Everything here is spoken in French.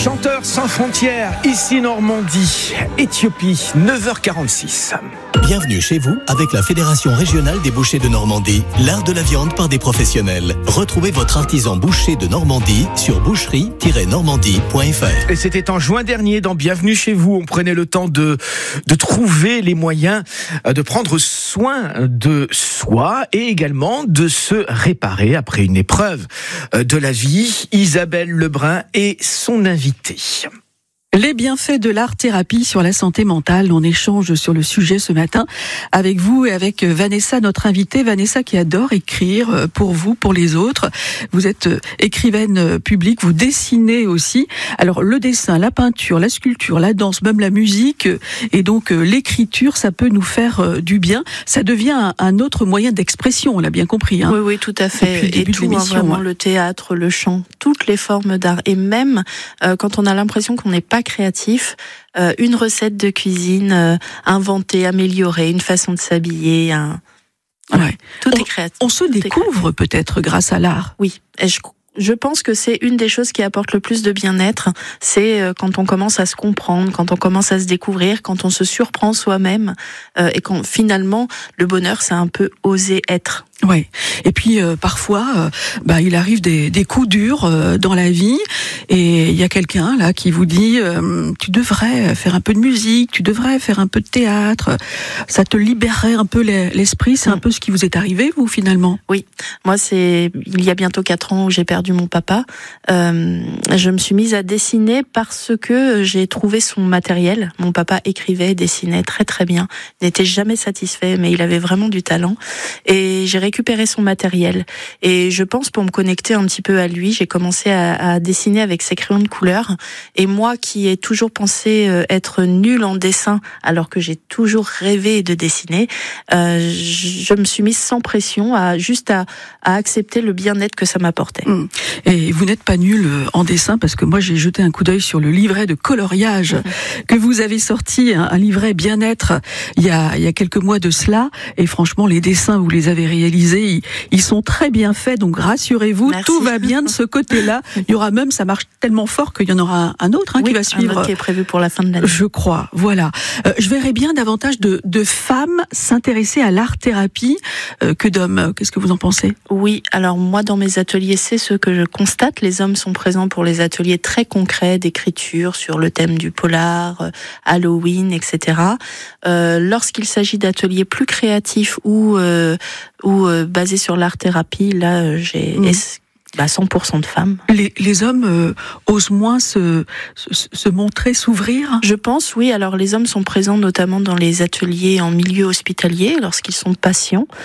Chanteurs sans frontières, ici Normandie, Éthiopie, 9h46. Bienvenue chez vous avec la Fédération régionale des bouchers de Normandie, l'art de la viande par des professionnels. Retrouvez votre artisan boucher de Normandie sur boucherie-normandie.fr. Et c'était en juin dernier dans Bienvenue chez vous. On prenait le temps de trouver les moyens de prendre soin de soi et également de se réparer après une épreuve de la vie. Isabelle Lebrun est son invitée. Les bienfaits de l'art-thérapie sur la santé mentale. On échange sur le sujet ce matin avec vous et avec Vanessa, notre invitée. Vanessa qui adore écrire pour vous, pour les autres. Vous êtes écrivaine publique, vous dessinez aussi. Alors le dessin, la peinture, la sculpture, la danse, même la musique et donc l'écriture, ça peut nous faire du bien. Ça devient un autre moyen d'expression, on l'a bien compris. Hein. Oui, tout à fait. Et tout, vraiment, le théâtre, le chant, toutes les formes d'art. Et même quand on a l'impression qu'on n'est pas créatif, une recette de cuisine inventée, améliorée, une façon de s'habiller, tout est créatif. On se découvre peut-être grâce à l'art. Oui, et je pense que c'est une des choses qui apporte le plus de bien-être, c'est quand on commence à se comprendre, quand on commence à se découvrir, quand on se surprend soi-même, et quand finalement le bonheur c'est un peu oser être. Ouais. Et puis parfois, il arrive des coups durs dans la vie, et il y a quelqu'un là qui vous dit tu devrais faire un peu de musique, tu devrais faire un peu de théâtre, ça te libérerait un peu l'esprit. C'est un peu ce qui vous est arrivé, vous, finalement? Oui, moi c'est il y a bientôt 4 ans où j'ai perdu mon papa. Je me suis mise à dessiner parce que j'ai trouvé son matériel. Mon papa écrivait, dessinait très très bien, n'était jamais satisfait, mais il avait vraiment du talent. Et j'ai récupéré son matériel. Et je pense, pour me connecter un petit peu à lui, j'ai commencé à dessiner avec ses crayons de couleur. Et moi, qui ai toujours pensé être nulle en dessin, alors que j'ai toujours rêvé de dessiner, je me suis mise sans pression à accepter le bien-être que ça m'apportait. Et vous n'êtes pas nul en dessin, parce que moi j'ai jeté un coup d'œil sur le livret de coloriage que vous avez sorti, un livret bien-être il y a quelques mois de cela, et franchement les dessins vous les avez réalisés, ils sont très bien faits, donc rassurez-vous. Merci. Tout va bien de ce côté-là. Il y aura même, ça marche tellement fort qu'il y en aura un autre qui va suivre. Un autre qui est prévu pour la fin de l'année. Je crois, voilà. Je verrais bien davantage de femmes s'intéresser à l'art-thérapie que d'hommes. Qu'est-ce que vous en pensez? Oui, alors moi dans mes ateliers, c'est ce que je constate. Les hommes sont présents pour les ateliers très concrets d'écriture sur le thème du polar, Halloween, etc. Lorsqu'il s'agit d'ateliers plus créatifs ou basés sur l'art-thérapie, là j'ai 100% de femmes. Les hommes osent moins se montrer, s'ouvrir? Je pense, oui. Alors les hommes sont présents notamment dans les ateliers en milieu hospitalier lorsqu'ils sont patients.